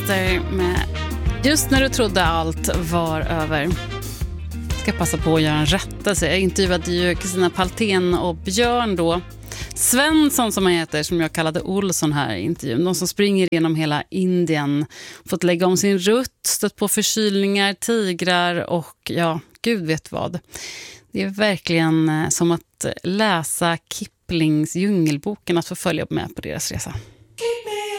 fortsätter med Just när du trodde allt var över. Jag ska passa på att göra en rättelse. Jag intervjuade ju Kristina Paltén och Björn då. Svensson som han heter, som jag kallade Olsson här i intervjun. De som springer genom hela Indien. Fått lägga om sin rutt, stött på förkylningar, tigrar och ja, gud vet vad. Det är verkligen som att läsa Kiplings Djungelboken, att få följa med på deras resa.